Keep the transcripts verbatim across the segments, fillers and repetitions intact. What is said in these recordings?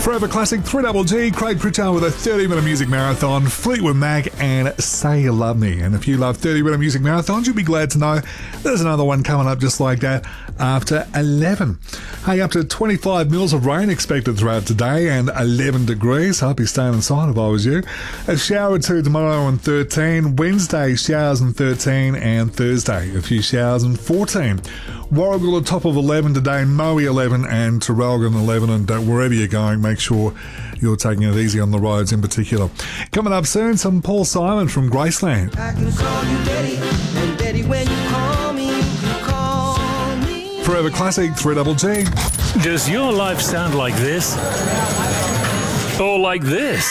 Forever Classic, three Double G, Craig Pritchard with a thirty minute music marathon, Fleetwood Mac and Say You Love Me. And if you love thirty minute music marathons, you'll be glad to know there's another one coming up just like that after eleven. Hey, up to twenty-five mils of rain expected throughout today and eleven degrees. I'll be staying inside if I was you. A shower or two tomorrow and thirteen. Wednesday, showers and thirteen. And Thursday, a few showers and fourteen. Warragul top of eleven today, Moe eleven and Traralgon eleven. And uh, wherever you're going, make sure you're taking it easy on the roads in particular. Coming up soon, some Paul Simon from Graceland. I can call you Betty, and Betty, when you call me, you can call me. Forever Classic, three Double G. Does your life sound like this? Or like this?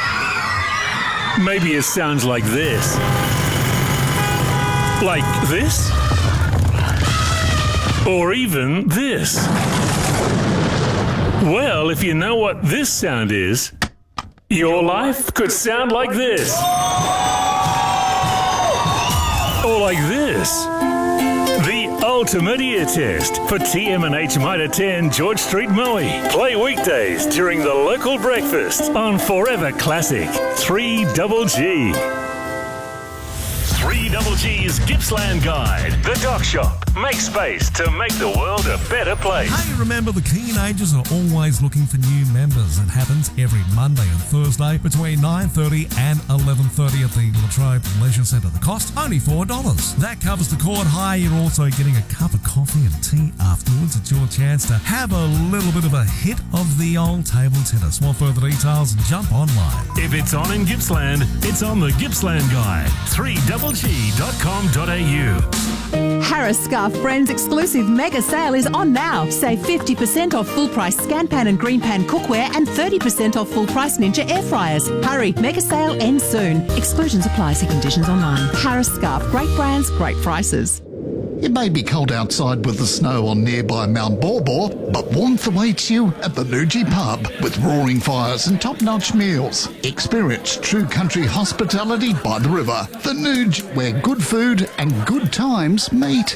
Maybe it sounds like this. Like this? Or even this? Well, if you know what this sound is, your life could sound like this. Or like this. The ultimate ear test for T M and H Mitre ten George Street, Moe. Play weekdays during the local breakfast on Forever Classic, three Double G. three Double G's Gippsland Guide. The Doc Shop. Make space to make the world a better place. Hey, remember the teenagers are always looking for new members. It happens every Monday and Thursday between nine thirty and eleven thirty at the Latrobe Leisure Centre. The cost, only four dollars. That covers the court hire. You're also getting a cup of coffee and tea afterwards. It's your chance to have a little bit of a hit of the old table tennis. Want further details? Jump online. If it's on in Gippsland, it's on the Gippsland Guide. three double G dot com dot a u. Harris Scarf Friends exclusive mega sale is on now. Save fifty percent off full price Scan Pan and Green Pan cookware and thirty percent off full price Ninja air fryers. Hurry, mega sale ends soon. Exclusions apply. See conditions online. Harris Scarf, great brands, great prices. It may be cold outside with the snow on nearby Mount Borbor, but warmth awaits you at the Nuji Pub with roaring fires and top-notch meals. Experience true country hospitality by the river. The Nuge, where good food and good times meet.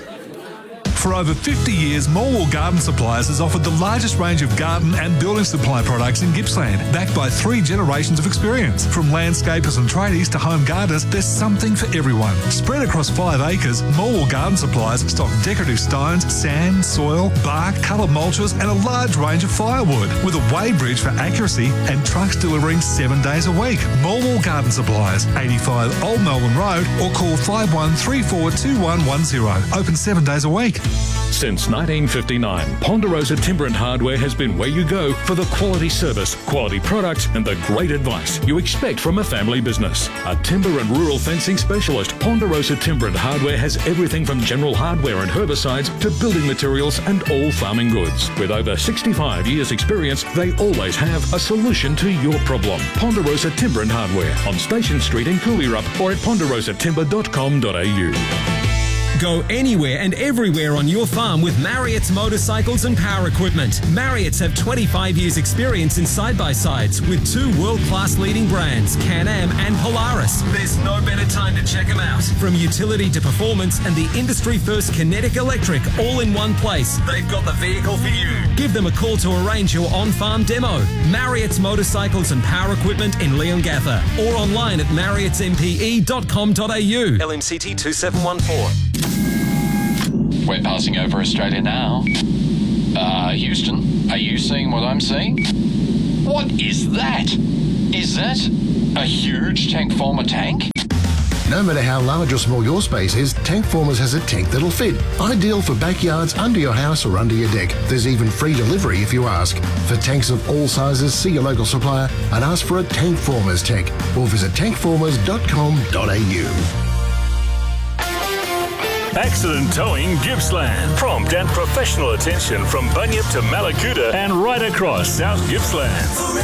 For over fifty years, Morwell Garden Supplies has offered the largest range of garden and building supply products in Gippsland, backed by three generations of experience. From landscapers and tradies to home gardeners, there's something for everyone. Spread across five acres, Morwell Garden Supplies stock decorative stones, sand, soil, bark, coloured mulches and a large range of firewood, with a weighbridge for accuracy and trucks delivering seven days a week. Morwell Garden Supplies, eighty-five Old Melbourne Road, or call five one three four two one one zero. Open seven days a week. Since nineteen fifty-nine, Ponderosa Timber and Hardware has been where you go for the quality service, quality products and the great advice you expect from a family business. A timber and rural fencing specialist, Ponderosa Timber and Hardware has everything from general hardware and herbicides to building materials and all farming goods. With over sixty-five years experience, they always have a solution to your problem. Ponderosa Timber and Hardware on Station Street in Cooleyrup or at ponderosa timber dot com dot a u. Go anywhere and everywhere on your farm with Marriott's motorcycles and power equipment. Marriott's have twenty-five years experience in side-by-sides with two world-class leading brands, Can-Am and Polaris. There's no better time to check them out. From utility to performance and the industry-first Kinetic Electric all in one place, they've got the vehicle for you. Give them a call to arrange your on-farm demo. Marriott's motorcycles and power equipment in Leongatha or online at marriotts m p e dot com dot a u. L M C T two seven one four. We're passing over Australia now. Uh, Houston, are you seeing what I'm seeing? What is that? Is that a huge Tankformer tank? No matter how large or small your space is, Tankformers has a tank that'll fit. Ideal for backyards, under your house or under your deck. There's even free delivery if you ask. For tanks of all sizes, see your local supplier and ask for a Tankformers tank or visit tankformers dot com dot a u. Accident Towing Gippsland. Prompt and professional attention from Bunyip to Malakuta and right across South Gippsland.